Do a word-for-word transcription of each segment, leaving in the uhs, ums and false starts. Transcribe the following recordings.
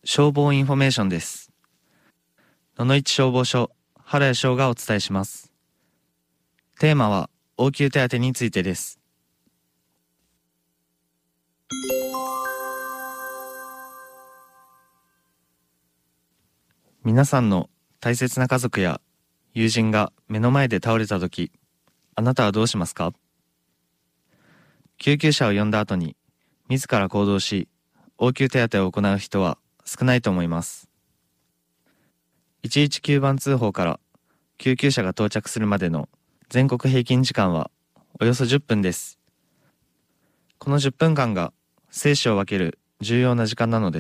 消防インフォメーションです。野々市消防署原谷翔がお伝えします。テーマは応急手当についてです。皆さんの大切な家族や友人が目の前で倒れたとき、あなたはどうしますか？救急車を呼んだ後に自ら行動し、応急手当を行う人は少ないと思います。いちいちきゅうばん通報から救急車が到着するまでの全国平均時間はおよそじゅっぷんです。このじゅっぷんかんが生死を分ける重要な時間なのです。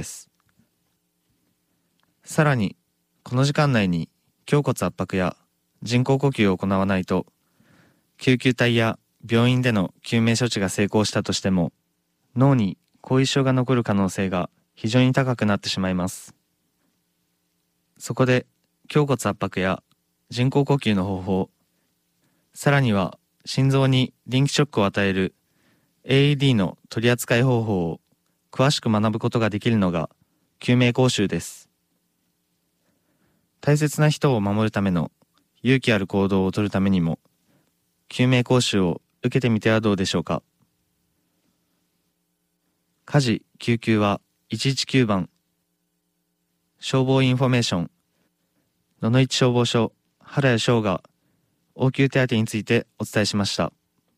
さらに、この時間内に胸骨圧迫や人工呼吸を行わないと、救急隊や病院での救命処置が成功したとしても、脳に後遺症が残る可能性が非常に高くなってしまいます。そこで、胸骨圧迫や人工呼吸の方法、さらには心臓に電気ショックを与える エーイーディー の取り扱い方法を詳しく学ぶことができるのが救命講習です。大切な人を守るための勇気ある行動をとるためにも、救命講習を受けてみてはどうでしょうか。火事・救急はいちいちきゅうばん、消防インフォメーション、野々市消防署原谷翔が応急手当についてお伝えしました。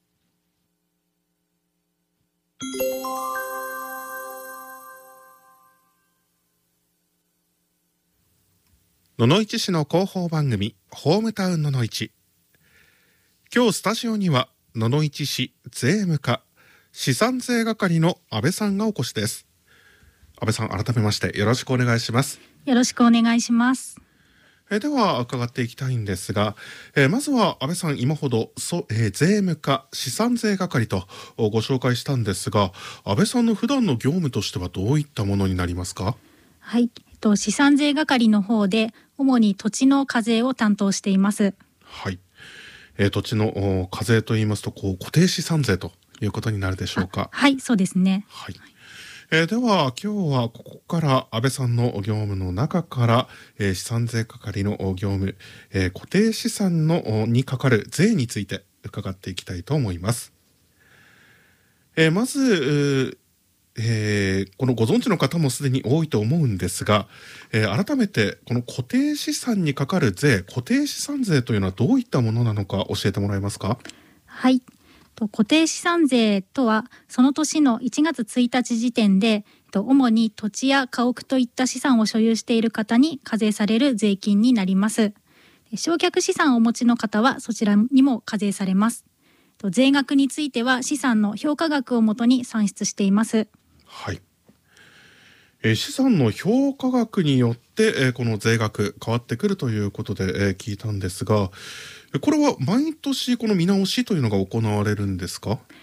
野々市市の広報番組ホームタウン野々市。今日スタジオには野々市市税務課資産税係の安倍さんがお越しです。安倍さん、改めましてよろしくお願いします。 よろしくお願いします。 えでは伺っていきたいんですが、えー、まずは安倍さん、今ほどそ、えー、税務課資産税係とご紹介したんですが、安倍さんの普段の業務としてはどういったものになりますか？ はい、えっと、資産税係の方で主に土地の課税を担当しています。 はい、えー、土地の課税といいますと、こう固定資産税ということになるでしょうか？ はい、そうですね。 はい、えー、では今日はここから安倍さんの業務の中から、えー、資産税係の業務、えー、固定資産のにかかる税について伺っていきたいと思います。えー、まず、えー、このご存知の方もすでに多いと思うんですが、えー、改めてこの固定資産にかかる税、固定資産税というのはどういったものなのか教えてもらえますか？ はい、固定資産税とはその年のいちがつついたち時点で主に土地や家屋といった資産を所有している方に課税される税金になります。償却資産をお持ちの方はそちらにも課税されます。税額については資産の評価額をもとに算出しています。 はい、えー、資産の評価額によって、えー、この税額変わってくるということで、えー、聞いたんですが、これは毎年この見直しというのが行われるんですか？